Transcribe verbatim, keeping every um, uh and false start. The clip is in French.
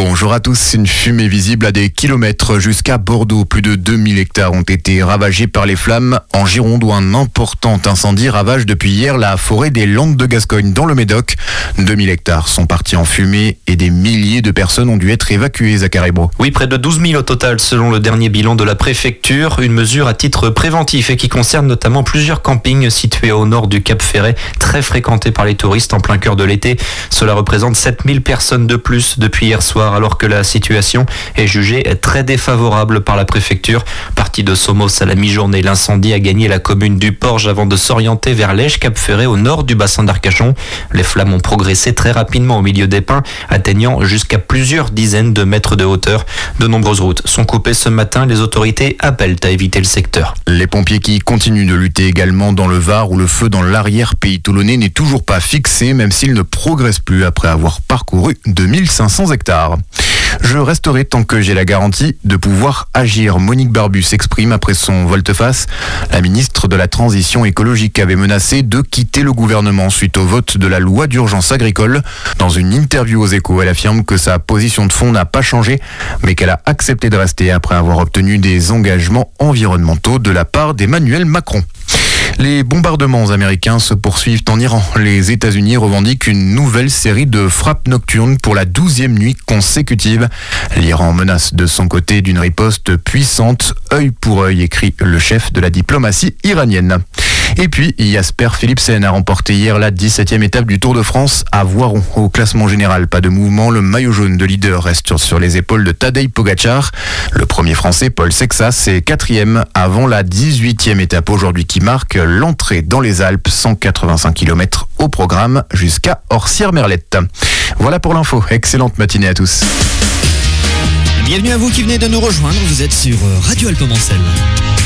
Bonjour à tous. Une fumée visible à des kilomètres jusqu'à Bordeaux. Plus de deux mille hectares ont été ravagés par les flammes en Gironde où un important incendie ravage depuis hier la forêt des Landes de Gascogne dans le Médoc. deux mille hectares sont partis en fumée et des milliers de personnes ont dû être évacuées, Zachary Bro. Oui, près de douze mille au total selon le dernier bilan de la préfecture. Une mesure à titre préventif et qui concerne notamment plusieurs campings situés au nord du Cap Ferret, très fréquentés par les touristes en plein cœur de l'été. Cela représente sept mille personnes de plus depuis hier soir, alors que la situation est jugée très défavorable par la préfecture. Parti de Somos à la mi-journée, l'incendie a gagné la commune du Porge avant de s'orienter vers l'Èche-Cap-Ferret au nord du bassin d'Arcachon. Les flammes ont progressé très rapidement au milieu des pins, atteignant jusqu'à plusieurs dizaines de mètres de hauteur. De nombreuses routes sont coupées ce matin. Les autorités appellent à éviter le secteur. Les pompiers qui continuent de lutter également dans le Var où le feu dans l'arrière-pays toulonnais n'est toujours pas fixé, même s'il ne progresse plus après avoir parcouru deux mille cinq cents hectares. Je resterai tant que j'ai la garantie de pouvoir agir. Monique Barbu s'exprime après son volte-face. La ministre de la Transition écologique avait menacé de quitter le gouvernement suite au vote de la loi d'urgence agricole. Dans une interview aux Échos, elle affirme que sa position de fond n'a pas changé, mais qu'elle a accepté de rester après avoir obtenu des engagements environnementaux de la part d'Emmanuel Macron. Les bombardements américains se poursuivent en Iran. Les États-Unis revendiquent une nouvelle série de frappes nocturnes pour la douzième nuit consécutive. L'Iran menace de son côté d'une riposte puissante, œil pour œil, écrit le chef de la diplomatie iranienne. Et puis, Jasper Philipsen a remporté hier la dix-septième étape du Tour de France à Voiron. Au classement général, pas de mouvement. Le maillot jaune de leader reste sur les épaules de Tadej Pogacar. Le premier français, Paul Sexas, est quatrième avant la dix-huitième étape aujourd'hui qui marque l'entrée dans les Alpes. cent quatre-vingt-cinq kilomètres au programme jusqu'à Orsières-Merlette. Voilà pour l'info. Excellente matinée à tous. Bienvenue à vous qui venez de nous rejoindre. Vous êtes sur Radio Alpemancel.